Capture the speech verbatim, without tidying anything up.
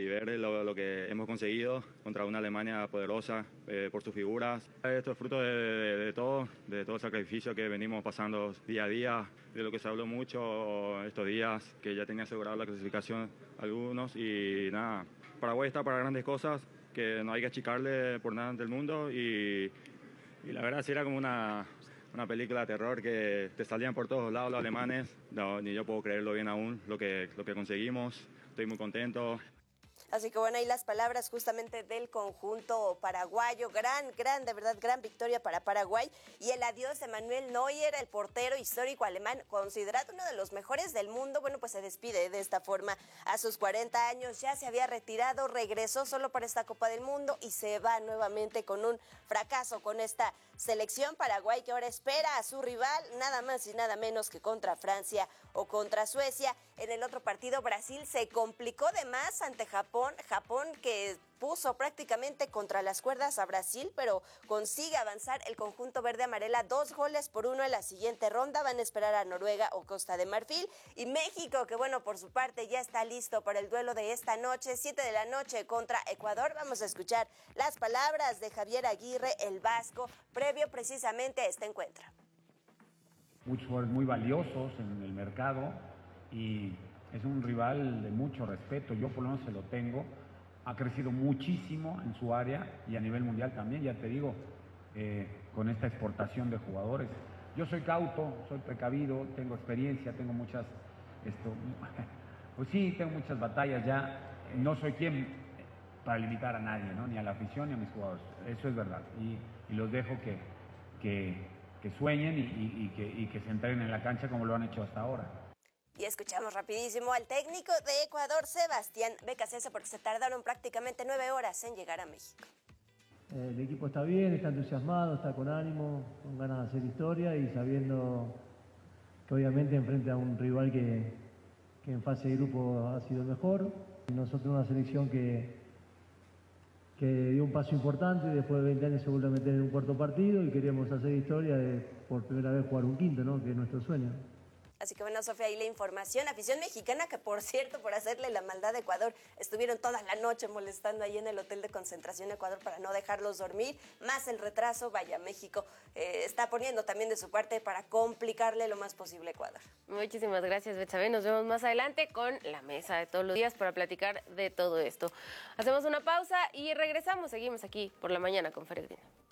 y ver lo, lo que hemos conseguido contra una Alemania poderosa eh, por sus figuras. Esto es fruto de, de, de todo, de todo el sacrificio que venimos pasando día a día, de lo que se habló mucho estos días, que ya tenía asegurado la clasificación algunos y nada, Paraguay está para grandes cosas, que no hay que achicarle por nada del mundo y, y la verdad sí era como una... Una película de terror que te salían por todos lados los alemanes. No, ni yo puedo creerlo bien aún, lo que, lo que conseguimos. Estoy muy contento. Así que bueno, ahí las palabras justamente del conjunto paraguayo. Gran, gran, de verdad, gran victoria para Paraguay. Y el adiós de Manuel Neuer, el portero histórico alemán, considerado uno de los mejores del mundo. Bueno, pues se despide de esta forma a sus cuarenta años. Ya se había retirado, regresó solo para esta Copa del Mundo y se va nuevamente con un fracaso con esta selección Paraguay, que ahora espera a su rival, nada más y nada menos que contra Francia o contra Suecia. En el otro partido, Brasil se complicó de más ante Japón. Japón que puso prácticamente contra las cuerdas a Brasil, pero consigue avanzar el conjunto verde amarela dos goles por uno en la siguiente ronda. Van a esperar a Noruega o Costa de Marfil. Y México, que bueno, por su parte ya está listo para el duelo de esta noche, siete de la noche contra Ecuador. Vamos a escuchar las palabras de Javier Aguirre, el vasco, previo precisamente a este encuentro. Muchos jugadores muy valiosos en el mercado y es un rival de mucho respeto, yo por lo menos se lo tengo, ha crecido muchísimo en su área y a nivel mundial también, ya te digo, eh, con esta exportación de jugadores. Yo soy cauto, soy precavido, tengo experiencia, tengo muchas, esto, pues sí, tengo muchas batallas ya, no soy quien para limitar a nadie, ¿no? Ni a la afición ni a mis jugadores, eso es verdad, y, y los dejo que, que, que sueñen y, y, y, que, y que se entreguen en la cancha como lo han hecho hasta ahora. Y escuchamos rapidísimo al técnico de Ecuador, Sebastián Becasese, porque se tardaron prácticamente nueve horas en llegar a México. El equipo está bien, está entusiasmado, está con ánimo, con ganas de hacer historia y sabiendo que obviamente enfrente a un rival que, que en fase de grupo ha sido el mejor. Nosotros una selección que, que dio un paso importante y después de veinte años se vuelve a meter en un cuarto partido y queríamos hacer historia de por primera vez jugar un quinto, ¿no? Que es nuestro sueño. Así que bueno, Sofía, ahí la información. Afición mexicana que, por cierto, por hacerle la maldad a Ecuador, estuvieron toda la noche molestando ahí en el hotel de concentración Ecuador para no dejarlos dormir. Más el retraso, vaya, México eh, está poniendo también de su parte para complicarle lo más posible a Ecuador. Muchísimas gracias, Betsabe. Nos vemos más adelante con la mesa de todos los días para platicar de todo esto. Hacemos una pausa y regresamos. Seguimos aquí por la mañana con Feregrino.